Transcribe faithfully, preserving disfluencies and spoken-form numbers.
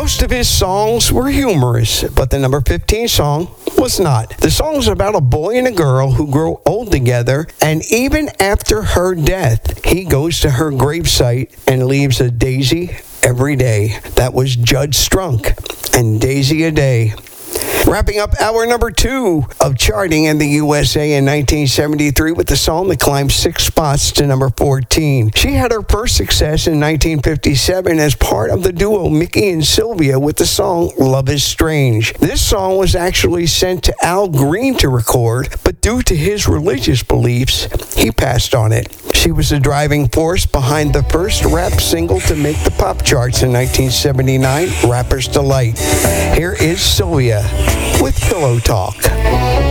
Most of his songs were humorous, but the number fifteen song was not. The song's about a boy and a girl who grow old together, and even after her death, he goes to her gravesite and leaves a daisy every day. That was Judd Strunk and Daisy a Day. Wrapping up hour number two of charting in the U S A in nineteen seventy-three with the song that climbed six spots to number fourteen. She had her first success in nineteen fifty-seven as part of the duo Mickey and Sylvia with the song Love is Strange. This song was actually sent to Al Green to record, but due to his religious beliefs, he passed on it. She was the driving force behind the first rap single to make the pop charts in nineteen seventy-nine, Rapper's Delight. Here is Sylvia with Pillow Talk.